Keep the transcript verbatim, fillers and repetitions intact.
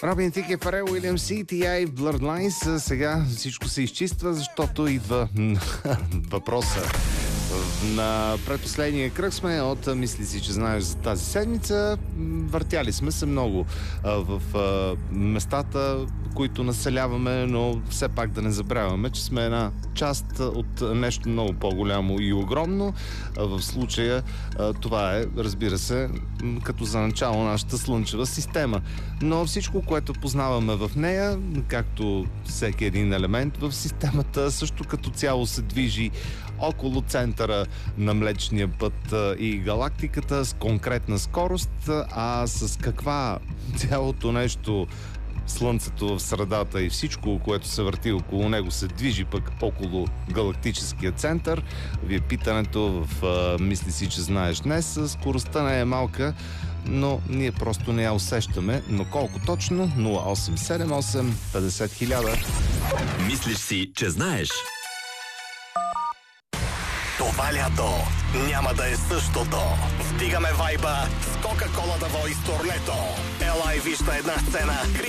Робин Тики, Фарел Уилямс и Ти Ай Bloodlines. Сега всичко се изчиства, защото идва въпроса. На предпоследния кръг сме от мисли си, че знаеш за тази седмица. Въртяли сме се много в местата, които населяваме, но все пак да не забравяме, че сме една част от нещо много по-голямо и огромно. В случая това е, разбира се, като за начало нашата Слънчева система. Но всичко, което познаваме в нея, както всеки един елемент в системата, също като цяло се движи около центъра на Млечния път и галактиката с конкретна скорост, а с каква цялото нещо, Слънцето в средата и всичко, което се върти около него, се движи пък около галактическия център. Вие питането в а, мисли си, че знаеш днес. Скоростта не е малка, но ние просто не я усещаме. Но колко точно? нула осем седем осем петдесет хиляда. Мислиш си, че знаеш? Това лято няма да е същото. Вдигаме вайба с Кока-Кола да вой с турнето. Ела и вижте една сцена.